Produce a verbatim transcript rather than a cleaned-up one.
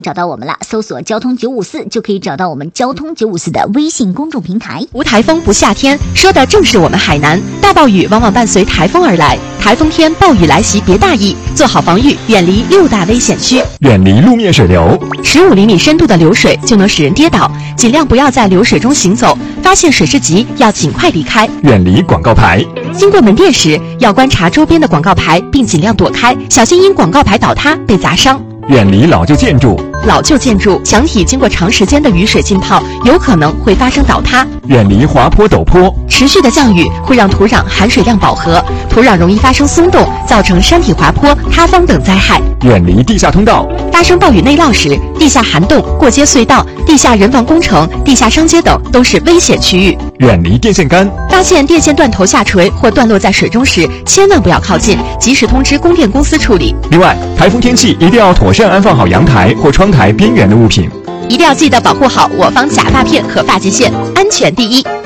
找到我们了，搜索交通九五四就可以找到我们交通九五四的微信公众平台。 无台风不夏天，说的正是我们海南。大暴雨往往伴随台风而来，台风天暴雨来袭别大意，做好防御，远离六大危险区， 远离路面水流。 十五厘米深度的流水就能使人跌倒，尽量不要在流水中行走，发现水势急要尽快离开。 远离广告牌。 经过门店时，要观察周边的广告牌，并尽量躲开，小心因广告牌倒塌被砸伤。 远离老旧建筑。 老旧建筑墙体经过长时间的雨水浸泡，有可能会发生倒塌。 远离滑坡陡坡。 持续的降雨会让土壤含水量饱和，土壤容易发生松动，造成山体滑坡、塌方等灾害。 远离地下通道。 发生暴雨内涝时，地下涵洞、过街隧道、地下人防工程、地下商街等都是危险区域。 远离电线杆。 发现电线断头下垂或断落在水中时，千万不要靠近，及时通知供电公司处理。 另外，台风天气一定要妥善安放好阳台或窗台边缘的物品。 一定要记得保护好我方假发片和发际线，安全第一。